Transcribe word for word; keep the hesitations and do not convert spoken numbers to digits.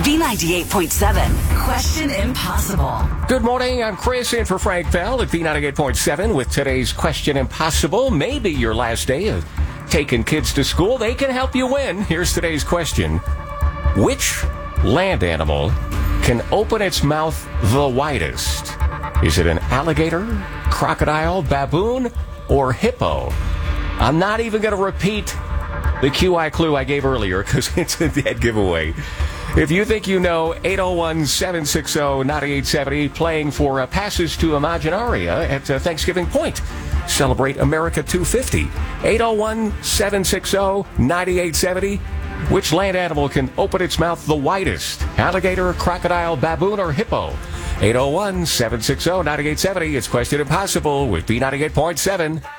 B ninety-eight point seven, Question Impossible. Good morning, I'm Chris in for Frank Bell at B ninety-eight point seven with today's Question Impossible. Maybe your last day of taking kids to school. They can help you win. Here's today's question. Which land animal can open its mouth the widest? Is it an alligator, crocodile, baboon, or hippo? I'm not even going to repeat the Q I clue I gave earlier because it's a dead giveaway. If you think you know, eight oh one, seven six oh, nine eight seven oh, playing for uh, passes to Imaginaria at uh, Thanksgiving Point. Celebrate America two fifty. eight oh one, seven six oh, nine eight seven oh. Which land animal can open its mouth the widest? Alligator, crocodile, baboon, or hippo? eight oh one, seven six oh, nine eight seven oh. It's Question Impossible with B ninety-eight point seven.